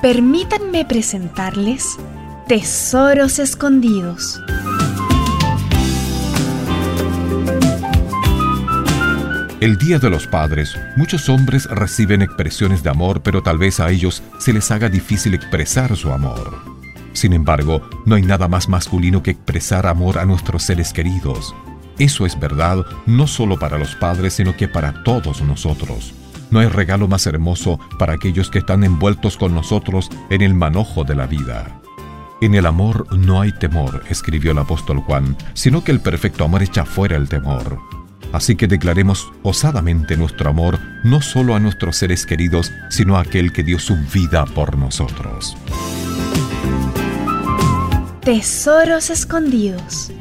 Permítanme presentarles Tesoros Escondidos. El Día de los Padres, muchos hombres reciben expresiones de amor, pero tal vez a ellos se les haga difícil expresar su amor. Sin embargo, no hay nada más masculino que expresar amor a nuestros seres queridos. Eso es verdad no solo para los padres, sino que para todos nosotros. No hay regalo más hermoso para aquellos que están envueltos con nosotros en el manojo de la vida. En el amor no hay temor, escribió el apóstol Juan, sino que el perfecto amor echa fuera el temor. Así que declaremos osadamente nuestro amor no solo a nuestros seres queridos, sino a aquel que dio su vida por nosotros. Tesoros Escondidos.